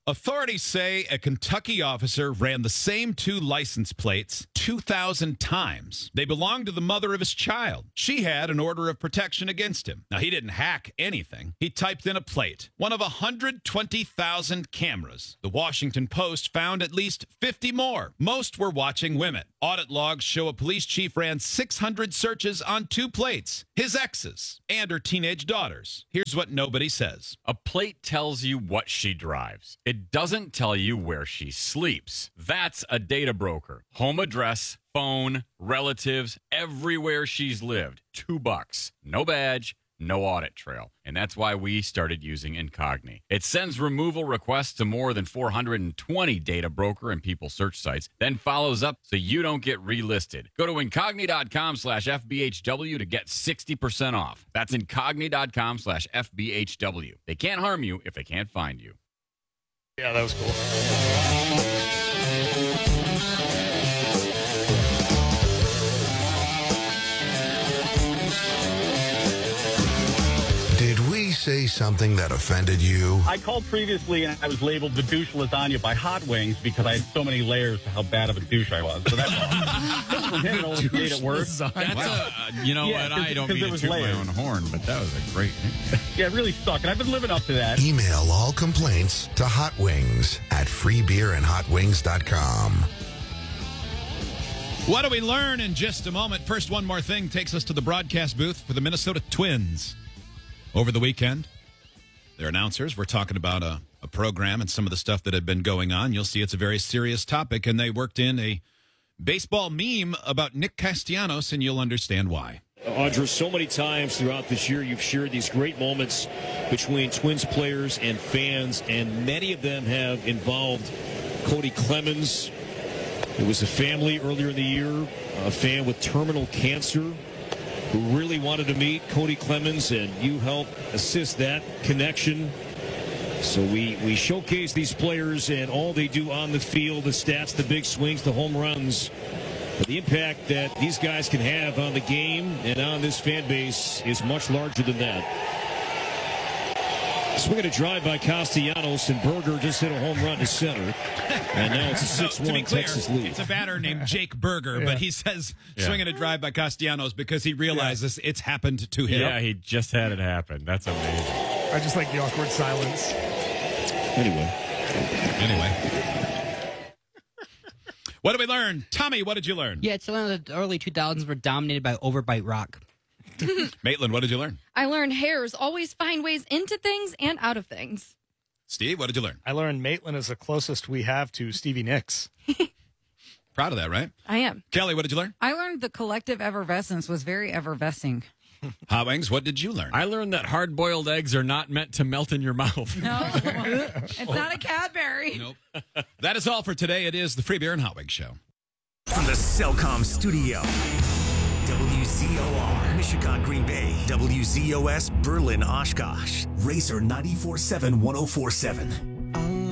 Authorities say a Kentucky officer ran the same two license plates 2,000 times. They belonged to the mother of his child. She had an order of protection against him. Now, he didn't hack anything. He typed in a plate, one of 120,000 cameras. The Washington Post found at least 50 more. Most were watching women. Audit logs show a police chief ran 600 searches on two plates, his ex's and her teenage daughters. Here's what nobody says. A plate tells you what she drives. It doesn't tell you where she sleeps. That's a data broker. Home address, phone, relatives, everywhere she's lived. $2. No badge, no audit trail. And that's why we started using Incogni. It sends removal requests to more than 420 data broker and people search sites, then follows up so you don't get relisted. Go to incogni.com/FBHW to get 60% off. That's incogni.com/FBHW. They can't harm you if they can't find you. Yeah, that was cool. Did we say something that offended you? I called previously and I was labeled the douche lasagna by Hot Wings because I had so many layers to how bad of a douche I was. So that's all. It almost made it worse. That's you know what? I don't mean to toot my own horn, but that was a great name. Yeah, it really sucked. And I've been living up to that. Email all complaints to Hot Wings at freebeerandhotwings.com. What do we learn in just a moment? First, one more thing takes us to the broadcast booth for the Minnesota Twins. Over the weekend, their announcers were talking about a program and some of the stuff that had been going on. You'll see it's a very serious topic, and they worked in a baseball meme about Nick Castellanos, and you'll understand why. Audra, so many times throughout this year, you've shared these great moments between Twins players and fans, and many of them have involved Cody Clemens. It was a family earlier in the year, a fan with terminal cancer who really wanted to meet Cody Clemens, and you helped assist that connection. So we showcase these players and all they do on the field, the stats, the big swings, the home runs. But the impact that these guys can have on the game and on this fan base is much larger than that. Swinging a drive by Castellanos, and Berger just hit a home run to center. And now it's a 6-1 Texas lead. It's a batter named Jake Berger, but he says swinging a drive by Castellanos because he realizes it's happened to him. Yeah, he just had it happen. That's amazing. I just like the awkward silence. Anyway. What did we learn? Tommy, what did you learn? Yeah, it's one of the early 2000s were dominated by overbite rock. Maitland, what did you learn? I learned hares always find ways into things and out of things. Steve, what did you learn? I learned Maitland is the closest we have to Stevie Nicks. Proud of that, right? I am. Kelly, what did you learn? I learned the collective effervescence was very effervescing. Hot Wings, what did you learn? I learned that hard-boiled eggs are not meant to melt in your mouth. No, it's not a Cadbury. Nope. That is all for today. It is the Free Beer and Hot Wings Show. From the Cellcom studio, WZOR, Michigan, Green Bay, WZOS, Berlin, Oshkosh, Racer 94.7, 104.7.